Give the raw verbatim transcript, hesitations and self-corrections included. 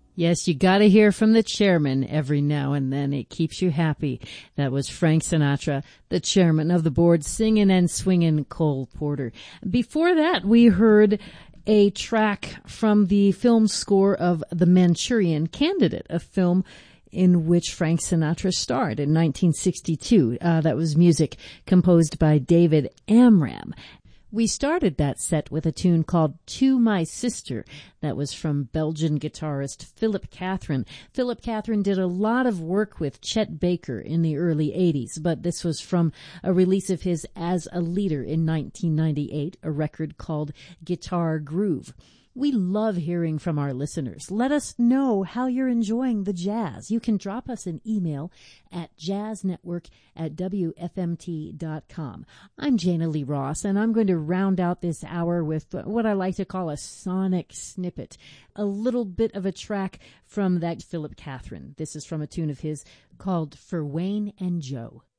Yes, you got to hear from the chairman every now and then. It keeps you happy. That was Frank Sinatra, the chairman of the board, singing and swinging Cole Porter. Before that, we heard a track from the film score of The Manchurian Candidate, a film in which Frank Sinatra starred in nineteen sixty-two. Uh, that was music composed by David Amram. We started that set with a tune called To My Sister. That was from Belgian guitarist Philip Catherine. Philip Catherine did a lot of work with Chet Baker in the early eighties, but this was from a release of his as a leader in nineteen ninety-eight, a record called Guitar Groove. We love hearing from our listeners. Let us know how you're enjoying the jazz. You can drop us an email at jazznetwork at w f m t dot com. I'm Jana Lee Ross, and I'm going to round out this hour with what I like to call a sonic snippet, a little bit of a track from that Philip Catherine. This is from a tune of his called For Wayne and Joe.